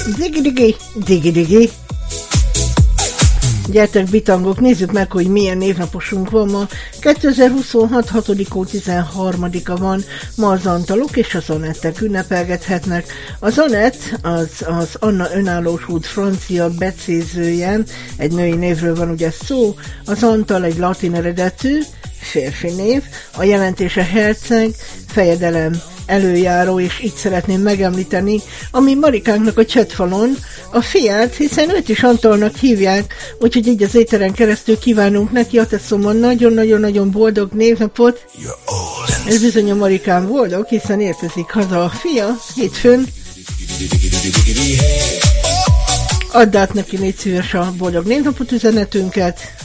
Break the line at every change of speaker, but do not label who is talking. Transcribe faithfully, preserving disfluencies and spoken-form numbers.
Digi-digi, digi-digi. Gyertek bitangok, nézzük meg, hogy milyen névnaposunk van ma. kétezer-huszonhat. hatodik hó tizenharmadika van, ma az Antalok és az Anettek ünnepelgethetnek. Az Anett az, az Anna önállósult francia becézője, egy női névről van ugye szó, az Antal egy latin eredetű, férfi név, a jelentése herceg, fejedelem, előjáró, és itt szeretném megemlíteni, ami Marikánknak a chatfalon a fiát, hiszen őt is Antalnak hívják, úgyhogy így az éteren keresztül kívánunk neki a teszomon nagyon-nagyon-nagyon boldog névnapot, és bizony a Marikán boldog, hiszen érkezik haza a fia hétfőn. Add át neki, légy szíves, a boldog névnapot üzenetünket.